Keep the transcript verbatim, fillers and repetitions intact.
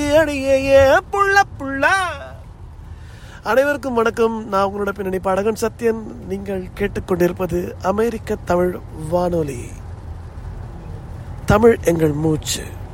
அடியே ஏ புள்ள புள்ள. அனைவருக்கும் வணக்கம். நான் உங்களோட பின்னணி பாடகன் சத்யன். நீங்கள் கேட்டுக்கொண்டிருப்பது அமெரிக்க தமிழ் வானொலி. தமிழ் எங்கள் மூச்சு.